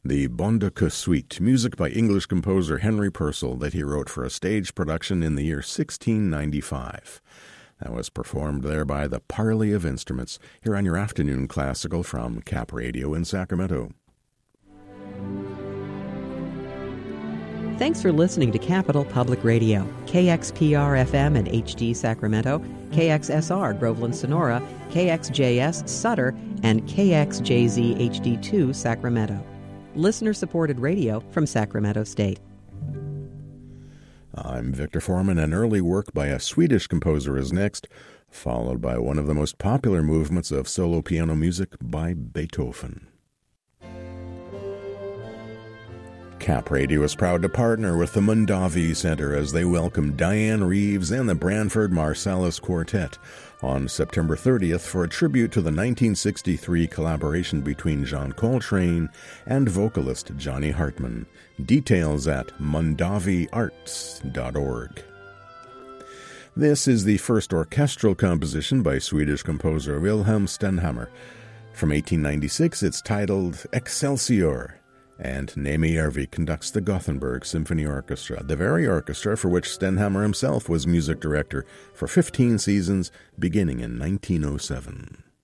The Bonduca Suite, music by English composer Henry Purcell that he wrote for a stage production in the year 1695. That was performed there by the Parley of Instruments, here on your afternoon classical from Cap Radio in Sacramento. Thanks for listening to Capital Public Radio, KXPR-FM and HD Sacramento, KXSR Groveland Sonora, KXJS Sutter, and KXJZ HD2 Sacramento. Listener-supported radio from Sacramento State. I'm Victor Foreman, and early work by a Swedish composer is next, followed by one of the most popular movements of solo piano music by Beethoven. Cap Radio is proud to partner with the Mondavi Center as they welcome Diane Reeves and the Branford Marsalis Quartet on September 30th for a tribute to the 1963 collaboration between John Coltrane and vocalist Johnny Hartman. Details at mondaviarts.org. This is the first orchestral composition by Swedish composer Wilhelm Stenhammar. From 1896, it's titled Excelsior, and Nemi Järvi conducts the Gothenburg Symphony Orchestra, the very orchestra for which Stenhammar himself was music director for 15 seasons, beginning in 1907.